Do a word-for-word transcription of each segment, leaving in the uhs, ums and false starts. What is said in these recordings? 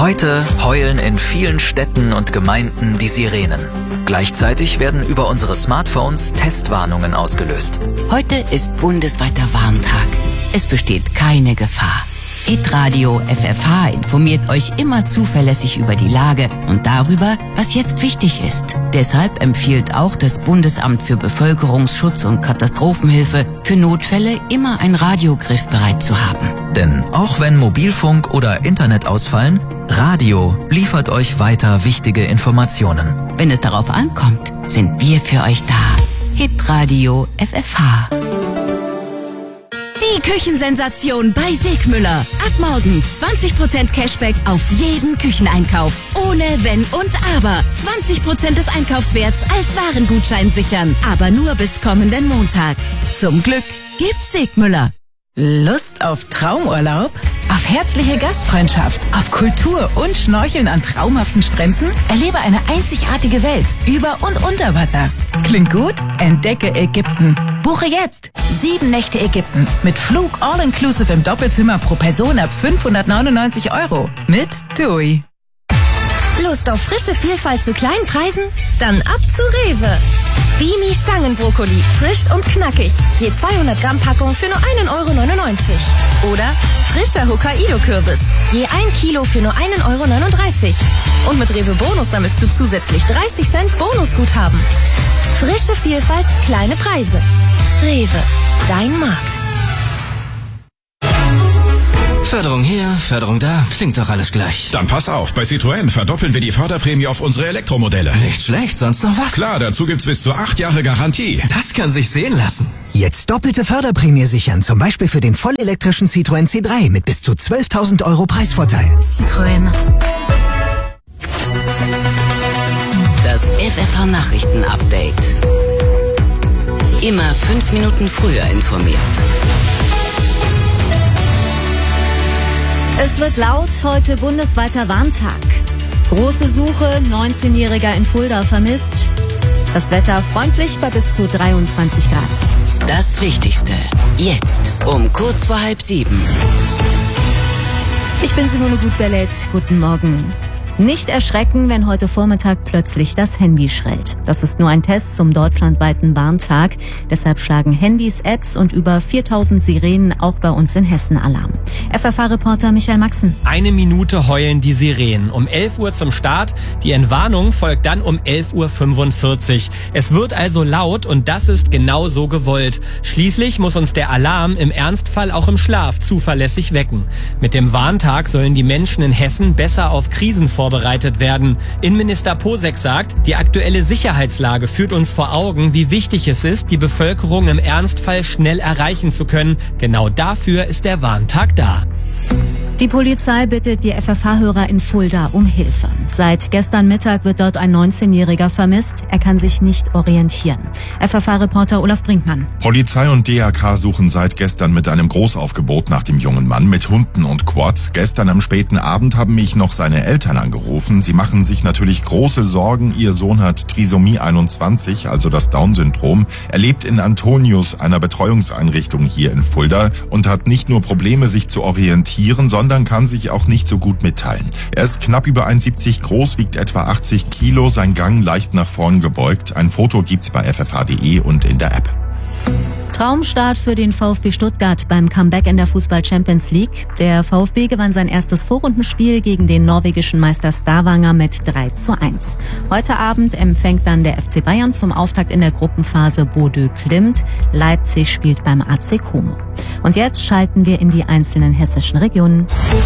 Heute heulen in vielen Städten und Gemeinden die Sirenen. Gleichzeitig werden über unsere Smartphones Testwarnungen ausgelöst. Heute ist bundesweiter Warntag. Es besteht keine Gefahr. Hitradio F F H informiert euch immer zuverlässig über die Lage und darüber, was jetzt wichtig ist. Deshalb empfiehlt auch das Bundesamt für Bevölkerungsschutz und Katastrophenhilfe, für Notfälle immer ein Radio griffbereit zu haben. Denn auch wenn Mobilfunk oder Internet ausfallen, Radio liefert euch weiter wichtige Informationen. Wenn es darauf ankommt, sind wir für euch da. Hitradio F F H. Die Küchensensation bei Segmüller. Ab morgen zwanzig Prozent Cashback auf jeden Kücheneinkauf. Ohne Wenn und Aber. zwanzig Prozent des Einkaufswerts als Warengutschein sichern. Aber nur bis kommenden Montag. Zum Glück gibt's Segmüller. Lust auf Traumurlaub? Auf herzliche Gastfreundschaft? Auf Kultur und Schnorcheln an traumhaften Stränden? Erlebe eine einzigartige Welt über und unter Wasser. Klingt gut? Entdecke Ägypten. Buche jetzt sieben Nächte Ägypten mit Flug all-inclusive im Doppelzimmer pro Person ab fünfhundertneunundneunzig Euro mit TUI. Lust auf frische Vielfalt zu kleinen Preisen? Dann ab zu Rewe. Bimi Stangenbrokkoli, frisch und knackig. Je zweihundert Gramm Packung für nur einen Euro neunundneunzig. Oder frischer Hokkaido-Kürbis. Je ein Kilo für nur einen Euro neununddreißig. Und mit Rewe Bonus sammelst du zusätzlich dreißig Cent Bonusguthaben. Frische Vielfalt, kleine Preise. Rewe, dein Markt. Förderung hier, Förderung da, klingt doch alles gleich. Dann pass auf, bei Citroën verdoppeln wir die Förderprämie auf unsere Elektromodelle. Nicht schlecht, sonst noch was? Klar, dazu gibt's bis zu acht Jahre Garantie. Das kann sich sehen lassen. Jetzt doppelte Förderprämie sichern, zum Beispiel für den vollelektrischen Citroën C drei mit bis zu zwölftausend Euro Preisvorteil. Citroën. Das F F H-Nachrichten-Update. Immer fünf Minuten früher informiert. Es wird laut, heute bundesweiter Warntag. Große Suche, neunzehnjähriger in Fulda vermisst. Das Wetter freundlich bei bis zu dreiundzwanzig Grad. Das Wichtigste, jetzt um kurz vor halb sieben. Ich bin Simone Gutbellet, guten Morgen. Nicht erschrecken, wenn heute Vormittag plötzlich das Handy schrillt. Das ist nur ein Test zum deutschlandweiten Warntag. Deshalb schlagen Handys, Apps und über viertausend Sirenen auch bei uns in Hessen Alarm. F F H-Reporter Michael Maxen. Eine Minute heulen die Sirenen. Um elf Uhr zum Start. Die Entwarnung folgt dann um elf Uhr fünfundvierzig. Es wird also laut und das ist genau so gewollt. Schließlich muss uns der Alarm im Ernstfall auch im Schlaf zuverlässig wecken. Mit dem Warntag sollen die Menschen in Hessen besser auf Krisen vorbereitet werden. Innenminister Posek sagt, die aktuelle Sicherheitslage führt uns vor Augen, wie wichtig es ist, die Bevölkerung im Ernstfall schnell erreichen zu können. Genau dafür ist der Warntag da. Die Polizei bittet die F F H-Hörer in Fulda um Hilfe. Seit gestern Mittag wird dort ein neunzehnjähriger vermisst. Er kann sich nicht orientieren. F F H-Reporter Olaf Brinkmann. Polizei und D R K suchen seit gestern mit einem Großaufgebot nach dem jungen Mann mit Hunden und Quads. Gestern am späten Abend haben mich noch seine Eltern angerufen. Sie machen sich natürlich große Sorgen. Ihr Sohn hat Trisomie einundzwanzig, also das Down-Syndrom. Er lebt in Antonius, einer Betreuungseinrichtung hier in Fulda, und hat nicht nur Probleme, sich zu orientieren, sondern kann sich auch nicht so gut mitteilen. Er ist knapp über eins Komma siebzig groß, wiegt etwa achtzig Kilo, sein Gang leicht nach vorn gebeugt. Ein Foto gibt's bei f f h punkt d e und in der App. Traumstart für den VfB Stuttgart beim Comeback in der Fußball-Champions League. Der VfB gewann sein erstes Vorrundenspiel gegen den norwegischen Meister Stavanger mit drei zu eins. Heute Abend empfängt dann der F C Bayern zum Auftakt in der Gruppenphase Bodø Glimt. Leipzig spielt beim A C Como. Und jetzt schalten wir in die einzelnen hessischen Regionen.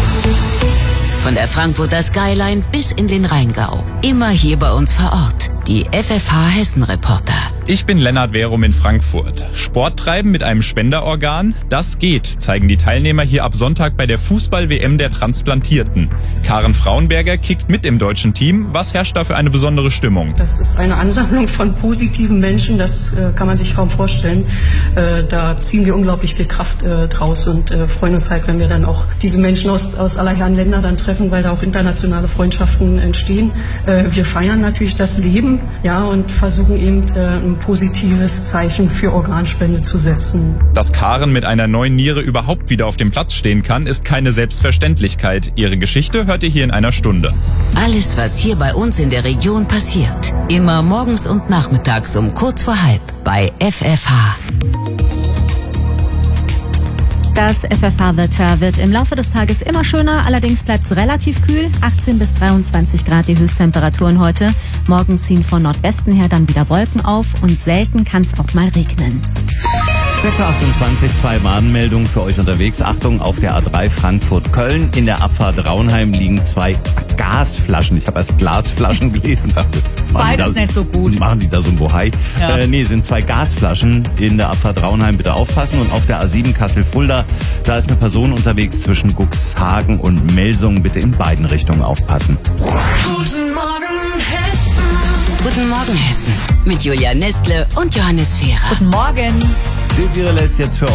Von der Frankfurter Skyline bis in den Rheingau. Immer hier bei uns vor Ort. Die F F H-Hessen-Reporter. Ich bin Lennart Verum in Frankfurt. Sport treiben mit einem Spenderorgan? Das geht, zeigen die Teilnehmer hier ab Sonntag bei der Fußball-W M der Transplantierten. Karen Frauenberger kickt mit im deutschen Team. Was herrscht da für eine besondere Stimmung? Das ist eine Ansammlung von positiven Menschen, das äh, kann man sich kaum vorstellen. Äh, da ziehen wir unglaublich viel Kraft äh, draus und äh, freuen uns halt, wenn wir dann auch diese Menschen aus, aus aller Herren Länder dann treffen, weil da auch internationale Freundschaften entstehen. Äh, wir feiern natürlich das Leben, ja, und versuchen eben äh, ein ein positives Zeichen für Organspende zu setzen. Dass Karen mit einer neuen Niere überhaupt wieder auf dem Platz stehen kann, ist keine Selbstverständlichkeit. Ihre Geschichte hört ihr hier in einer Stunde. Alles, was hier bei uns in der Region passiert. Immer morgens und nachmittags um kurz vor halb bei F F H. Das F F H-Wetter wird im Laufe des Tages immer schöner, allerdings bleibt es relativ kühl. achtzehn bis dreiundzwanzig Grad die Höchsttemperaturen heute. Morgen ziehen von Nordwesten her dann wieder Wolken auf und selten kann es auch mal regnen. sechs Uhr achtundzwanzig, zwei Warnmeldungen für euch unterwegs. Achtung, auf der A drei Frankfurt-Köln. In der Abfahrt Raunheim liegen zwei Gasflaschen. Ich habe erst Glasflaschen gelesen. Dachte, beides da, nicht so gut. Machen die da so ein Bohai? Ja. Äh, nee, sind zwei Gasflaschen in der Abfahrt Raunheim. Bitte aufpassen. Und auf der A sieben Kassel-Fulda, da ist eine Person unterwegs zwischen Cuxhagen und Melsungen. Bitte in beiden Richtungen aufpassen. Guten Morgen, Hessen. Guten Morgen, Hessen. Mit Julia Nestle und Johannes Scherer. Guten Morgen. Desiree lässt jetzt für